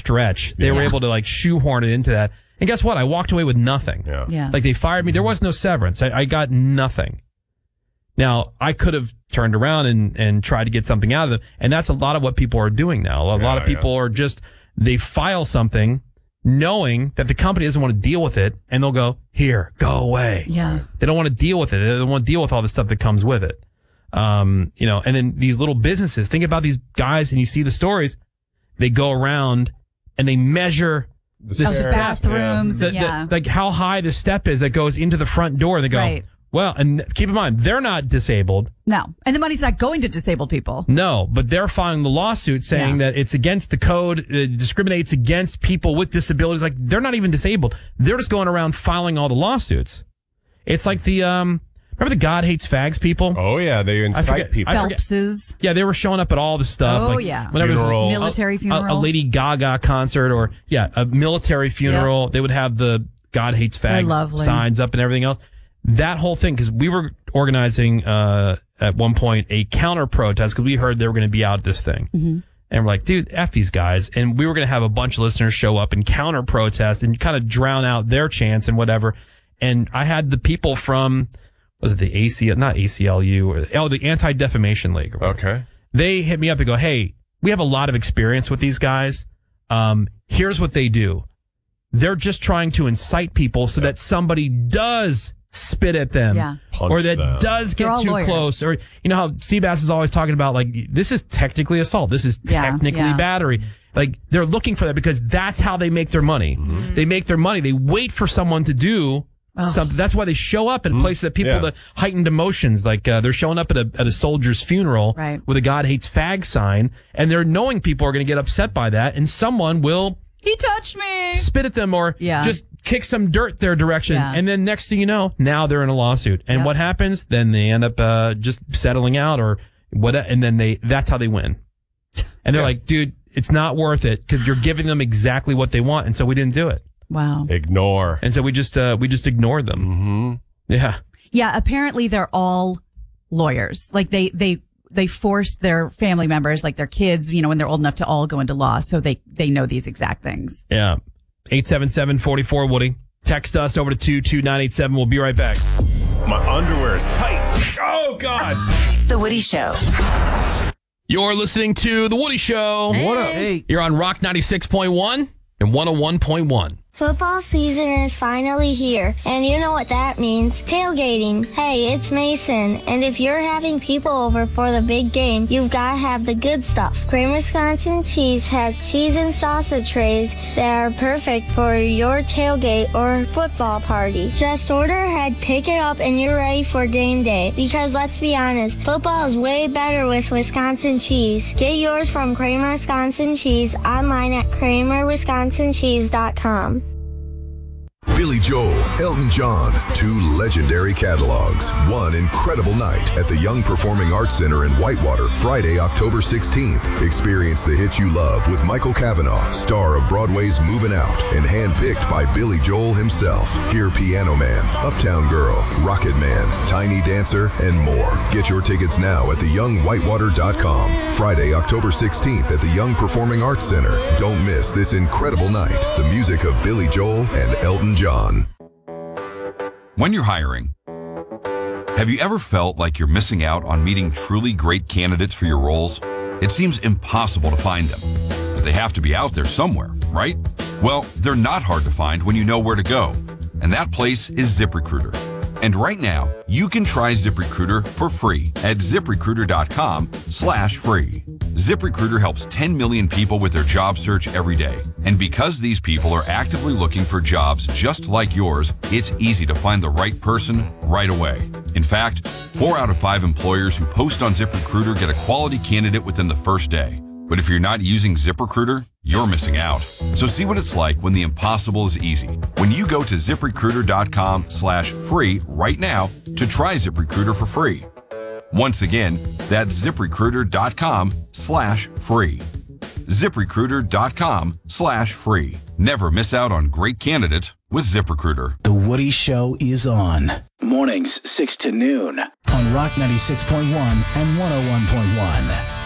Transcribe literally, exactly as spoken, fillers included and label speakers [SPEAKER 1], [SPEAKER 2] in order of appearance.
[SPEAKER 1] stretch. They
[SPEAKER 2] yeah.
[SPEAKER 1] were able to like shoehorn it into that. And guess what? I walked away with nothing.
[SPEAKER 3] Yeah.
[SPEAKER 2] Yeah.
[SPEAKER 1] Like they fired me. There was no severance. I, I got nothing. Now, I could have turned around and, and tried to get something out of it. And that's a lot of what people are doing now. A
[SPEAKER 3] Yeah,
[SPEAKER 1] lot of people
[SPEAKER 3] yeah.
[SPEAKER 1] are just, they file something knowing that the company doesn't want to deal with it. And they'll go, here, go away.
[SPEAKER 2] Yeah.
[SPEAKER 1] They don't want to deal with it. They don't want to deal with all the stuff that comes with it. Um, you know, and then these little businesses, think about these guys and you see the stories. They go around and they measure
[SPEAKER 3] The,
[SPEAKER 1] the
[SPEAKER 2] Oh, the
[SPEAKER 1] stairs.
[SPEAKER 2] bathrooms.
[SPEAKER 1] the,
[SPEAKER 2] yeah.
[SPEAKER 1] the, like how high the step is that goes into the front door. And they go,
[SPEAKER 2] Right.
[SPEAKER 1] well, and keep in mind, they're not disabled.
[SPEAKER 2] No. And the money's not going to disabled people.
[SPEAKER 1] No, but they're filing the lawsuit saying
[SPEAKER 2] Yeah.
[SPEAKER 1] that it's against the code, it discriminates against people with disabilities. Like they're not even disabled. They're just going around filing all the lawsuits. It's like the, um, remember the God Hates Fags people?
[SPEAKER 3] Oh, yeah. They incite
[SPEAKER 1] forget-
[SPEAKER 3] people.
[SPEAKER 1] I forget-
[SPEAKER 2] Phelps's.
[SPEAKER 1] Yeah, they were showing up at all the stuff.
[SPEAKER 2] Oh,
[SPEAKER 1] like,
[SPEAKER 2] yeah.
[SPEAKER 1] Whenever
[SPEAKER 3] Funerals.
[SPEAKER 1] it was
[SPEAKER 2] Military
[SPEAKER 1] a, a,
[SPEAKER 2] funerals.
[SPEAKER 1] a Lady Gaga concert or, yeah, a military funeral, they would have the God Hates
[SPEAKER 2] They're
[SPEAKER 1] Fags
[SPEAKER 2] lovely.
[SPEAKER 1] signs up and everything else. That whole thing, because we were organizing uh, at one point a counter protest because we heard they were going to be out at this thing.
[SPEAKER 2] Mm-hmm.
[SPEAKER 1] And we're like, dude, F these guys. And we were going to have a bunch of listeners show up and counter protest and kind of drown out their chants and whatever. And I had the people from, was it the A C L, not A C L U, or, oh, the Anti-Defamation League. or whatever.
[SPEAKER 3] Okay.
[SPEAKER 1] They hit me up and go, hey, we have a lot of experience with these guys. Um, here's what they do. They're just trying to incite people so that somebody does spit at them
[SPEAKER 2] Yeah.
[SPEAKER 3] Punch
[SPEAKER 1] or that
[SPEAKER 3] them.
[SPEAKER 1] does
[SPEAKER 2] They're
[SPEAKER 1] get
[SPEAKER 2] all
[SPEAKER 1] too
[SPEAKER 2] lawyers.
[SPEAKER 1] close. Or, you know how Seabass is always talking about, like, this is technically assault. This is
[SPEAKER 2] Yeah,
[SPEAKER 1] technically
[SPEAKER 2] yeah.
[SPEAKER 1] battery. Like, they're looking for that because that's how they make their money.
[SPEAKER 3] Mm-hmm.
[SPEAKER 1] They make their money. They wait for someone to do something. That's why they show up in places that people,
[SPEAKER 3] Yeah.
[SPEAKER 1] the heightened emotions, like uh, they're showing up at a, at a soldier's funeral
[SPEAKER 2] Right.
[SPEAKER 1] with a God Hates Fag sign, and they're knowing people are going to get upset by that, and someone will
[SPEAKER 2] He touched me.
[SPEAKER 1] spit at them or
[SPEAKER 2] Yeah.
[SPEAKER 1] just kick some dirt their direction.
[SPEAKER 2] Yeah.
[SPEAKER 1] And then next thing you know, now they're in a lawsuit. And
[SPEAKER 2] Yep.
[SPEAKER 1] what happens? Then they end up uh, just settling out or what, and then they, that's how they win. And they're
[SPEAKER 3] Yeah.
[SPEAKER 1] like, dude, it's not worth it because you're giving them exactly what they want. And so we didn't do it.
[SPEAKER 2] Wow.
[SPEAKER 3] Ignore.
[SPEAKER 1] And so we just, uh, we just ignored them.
[SPEAKER 3] Mm-hmm.
[SPEAKER 1] Yeah.
[SPEAKER 2] Yeah, apparently they're all lawyers. Like they they they forced their family members, like their kids, you know, when they're old enough to all go into law, so they they know these exact things.
[SPEAKER 1] Yeah. eight seven seven, four four, Woody. Text us over to two two nine eight seven. We'll be right back.
[SPEAKER 3] My underwear is tight. Oh, God.
[SPEAKER 4] The Woody Show.
[SPEAKER 1] You're listening to The Woody Show.
[SPEAKER 3] What up? Hey.
[SPEAKER 1] You're on Rock ninety-six point one and one oh one point one.
[SPEAKER 5] Football season is finally here, and you know what that means. Tailgating. Hey, it's Mason, and if you're having people over for the big game, you've got to have the good stuff. Kramer Wisconsin Cheese has cheese and salsa trays that are perfect for your tailgate or football party. Just order ahead, pick it up, and you're ready for game day. Because let's be honest, football is way better with Wisconsin cheese. Get yours from Kramer Wisconsin Cheese online at kramer wisconsin cheese dot com.
[SPEAKER 6] Billy Joel, Elton John, two legendary catalogs, one incredible night at the Young Performing Arts Center in Whitewater, Friday, October sixteenth. Experience the hits you love with Michael Cavanaugh, star of Broadway's Moving Out, and handpicked by Billy Joel himself. Hear Piano Man, Uptown Girl, Rocket Man, Tiny Dancer, and more. Get your tickets now at the young whitewater dot com. Friday, October sixteenth at the Young Performing Arts Center. Don't miss this incredible night. The music of Billy Joel and Elton John.
[SPEAKER 7] When you're hiring, have you ever felt like you're missing out on meeting truly great candidates for your roles? It seems impossible to find them, but they have to be out there somewhere, right? Well, they're not hard to find when you know where to go, and that place is ZipRecruiter. And right now, you can try ZipRecruiter for free at ZipRecruiter.com slash free. ZipRecruiter helps ten million people with their job search every day. And because these people are actively looking for jobs just like yours, it's easy to find the right person right away. In fact, four out of five employers who post on ZipRecruiter get a quality candidate within the first day. But if you're not using ZipRecruiter, you're missing out. So see what it's like when the impossible is easy. When you go to ZipRecruiter.com slash free right now to try ZipRecruiter for free. Once again, that's ZipRecruiter.com slash free. ZipRecruiter.com slash free. Never miss out on great candidates with ZipRecruiter.
[SPEAKER 8] The Woody Show is on. Mornings, six to noon on Rock ninety-six point one and one oh one point one.